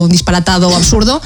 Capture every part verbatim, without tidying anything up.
disparatado, absurdo.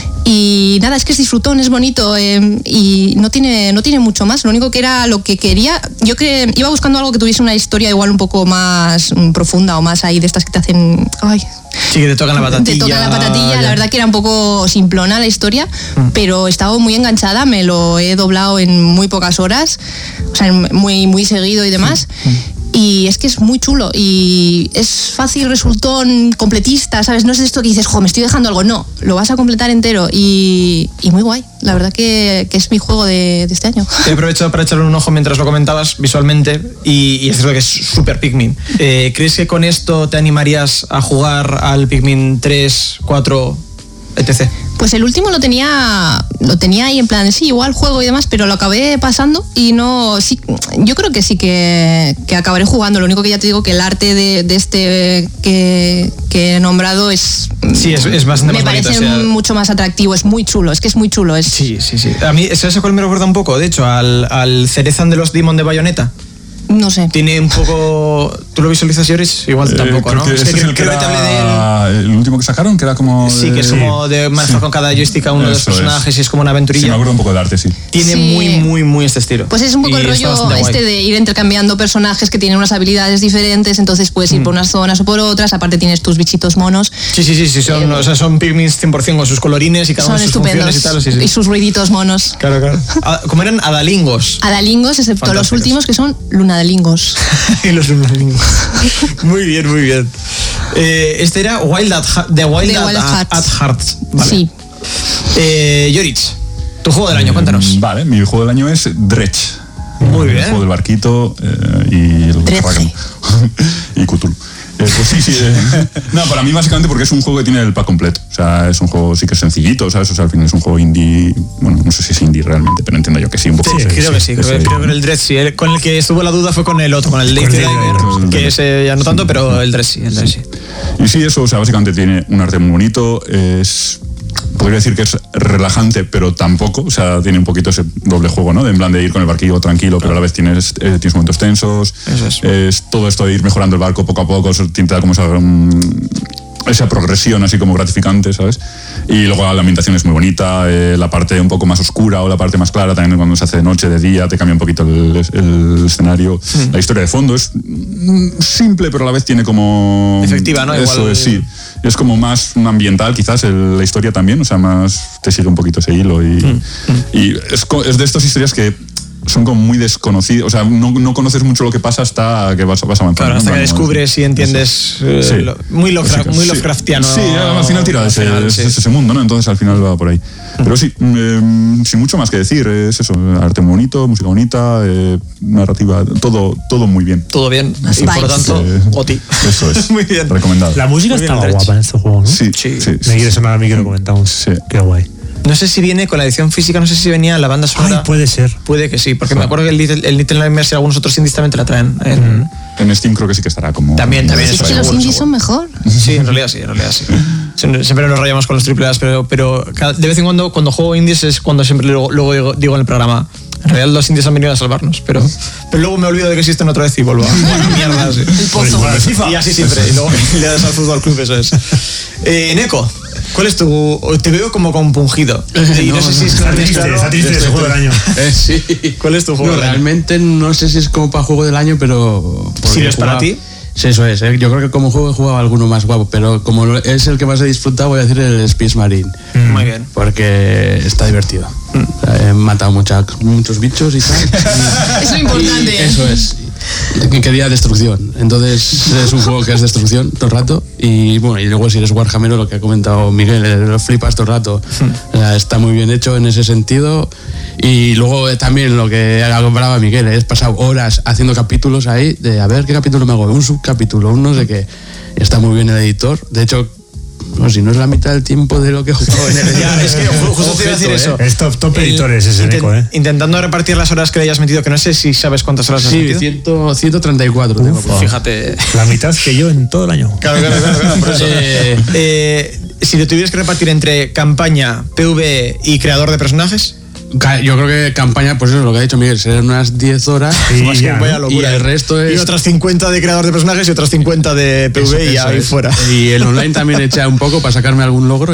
Y nada, es que es disfrutón, es bonito eh, y no tiene, no tiene mucho más. Lo único que era lo que quería, yo que iba buscando algo que tuviese una historia igual un poco más mm, profunda o más ahí de estas que te hacen... Ay, sí, que te tocan la patatilla. Te tocan la patatilla, ya. La verdad que era un poco simplona la historia, mm. pero he estado muy enganchada, me lo he doblado en muy pocas horas, o sea, muy, muy seguido y demás. Mm. Y es que es muy chulo y es fácil, resultón, completista, ¿sabes? No es esto que dices, jo, me estoy dejando algo. No, lo vas a completar entero y, y muy guay. La verdad que, que es mi juego de, de este año. He aprovechado para echarle un ojo mientras lo comentabas visualmente y, y es cierto que es súper Pikmin. Eh, ¿Crees que con esto te animarías a jugar al Pikmin tres, cuatro, etcétera? Pues el último lo tenía lo tenía ahí en plan, sí, igual juego y demás, pero lo acabé pasando y no... Sí, yo creo que sí que, que acabaré jugando. Lo único que ya te digo que el arte de, de este que, que he nombrado es... Sí, es, es bastante me más bonito. Me parece o sea, mucho más atractivo, es muy chulo, es que es muy chulo. Es... Sí, sí, sí. A mí, ¿sabes a cuál me recuerda un poco? De hecho, al, al Cerezan de los Demon de Bayonetta. No sé. Tiene un poco... ¿Tú lo visualizas, Yoris? Igual eh, tampoco, ¿no? Que es que creo, es el, que creo era... que te hablé de él. El último que sacaron, que era como... Sí, de... que es como de manejar sí. con cada joystick a uno Eso de los personajes es. Y es como una aventurilla. Sí, me acuerdo un poco del arte, sí. Tiene sí. muy, muy, muy este estilo. Pues es un poco y el rollo este de ir intercambiando personajes que tienen unas habilidades diferentes, entonces puedes ir mm. por unas zonas o por otras, aparte tienes tus bichitos monos. Sí, sí, sí, sí son, eh, o sea, son Pikmin cien por ciento con sus colorines y cada uno sus funciones y tal. Sí, sí. Y sus ruiditos monos. Claro, claro. ¿Cómo eran? Adalingos. Adalingos, excepto los últimos que son lunadalingos. Y los lunadalingos. Muy bien, muy bien. Eh, este era Wild at, The Wild, The Wild at, at Heart. Vale. Sí. Eh, Yoritz, tu juego del año, cuéntanos. Eh, vale, mi juego del año es Dredge. Muy bien. El juego del barquito eh, y el Dredge. y Cthulhu. Eh, pues sí, sí. Eh. No, para mí básicamente porque es un juego que tiene el pack completo. O sea, es un juego sí que es sencillito, ¿sabes? O sea, al final es un juego indie. Bueno, no sé si es indie realmente, pero entiendo yo que sí, un poco. Sí, creo que sí. Creo, creo que el Dredge sí. El, con el que estuvo la duda fue con el otro, con el Lazy Diver, que ese ya no tanto, sí, pero el Dredge sí, el Dredge sí. sí. Y sí, eso, o sea, básicamente tiene un arte muy bonito, es... Podría decir que es relajante, pero tampoco. O sea, tiene un poquito ese doble juego, ¿no? De en plan de ir con el barquillo tranquilo, pero a la vez tienes, eh, tienes momentos tensos. Eso es. Es todo esto de ir mejorando el barco poco a poco, te da como esa, um, esa progresión así como gratificante, ¿sabes? Y luego la ambientación es muy bonita, eh, la parte un poco más oscura o la parte más clara también cuando se hace de noche, de día, te cambia un poquito el, el escenario. Mm. La historia de fondo es simple, pero a la vez tiene como... Efectiva, ¿no? Eso Igual... es, sí. Es como más ambiental quizás el, la historia también, o sea, más te sigue un poquito ese hilo y, mm. y es, es de estas historias que son como muy desconocidas, o sea, no, no conoces mucho lo que pasa hasta que vas, vas avanzando. Claro, hasta que descubres y entiendes eh, sí. lo, muy, Lovecraft, muy Lovecraftiano. Sí, sí, al final tira de ese, final, sí. ese mundo, ¿no? Entonces al final va por ahí. Pero sí, eh, sin mucho más que decir, es eso, arte muy bonito, música bonita, eh, narrativa, todo, todo muy bien. Todo bien, y por lo tanto, eh, Goti. Eso es, muy bien. Recomendado. La música está guapa en este juego, ¿no? Sí, sí. sí Me sí, quiere sí. sonar a mí que lo comentamos. Sí. Qué guay. No sé si viene con la edición física, no sé si venía la banda sonora. Ay, puede ser. Puede que sí, porque sí. me acuerdo que el Little, el Little Nightmares y algunos otros indies también te la traen. En, mm. en Steam creo que sí que estará como... También, también. Es que los indies son mejor. Sí, en realidad sí, en realidad sí. Siempre nos rayamos con los triple A's, pero, pero de vez en cuando, cuando juego indies es cuando siempre luego, luego digo, digo en el programa, en realidad los indies han venido a salvarnos, pero, pero luego me olvido de que existen otra vez y vuelvo a mierda. Sí. El pozo. Y así siempre, y luego le das al fútbol club, eso es. Eh, Neko, ¿cuál es tu...? Te veo como compungido. Y no, no sé si es está triste, está triste ese juego del año. Eh, sí. ¿Cuál es tu juego no, del año? Realmente no sé si es como para juego del año, pero... ¿Si es para ti? Sí, eso es. ¿eh? Yo creo que como juego he jugado alguno más guapo, pero como es el que más he disfrutado, voy a decir el Space Marine. Mm. Muy bien. Porque está divertido. Mm. O sea, he matado mucha, muchos bichos y tal. Y, eso es importante. Y eso es. Que quería destrucción. Entonces es un juego que es destrucción todo el rato. Y bueno, y luego si eres Warhammer, lo que ha comentado Miguel, lo flipas todo el rato. Mm. O sea, está muy bien hecho en ese sentido. Y luego eh, también lo que compraba Miguel, he pasado horas haciendo capítulos ahí, de a ver qué capítulo me hago, un subcapítulo, un no sé qué. Está muy bien el editor. De hecho, no, si no es la mitad del tiempo de lo que he jugado en el editor. Ya, es que justo te iba a decir eso. Es top, top editores ese Neko, ¿eh? Intentando repartir las horas que le hayas metido, que no sé si sabes cuántas horas has sí, metido. Sí, ciento treinta y cuatro tengo. Uf, fíjate. La mitad que yo en todo el año. Claro, claro, claro. claro por eso. eh, eh, si lo tuvieras que repartir entre campaña, P V E y creador de personajes, Ca- Yo creo que campaña, pues eso es lo que ha dicho Miguel, serán unas diez horas Y Más que ya, vaya ¿no? y locura. el resto es... Y otras cincuenta de creador de personajes y otras cincuenta de P V Eso- y eso ahí es. fuera. Y el online también echa un poco para sacarme algún logro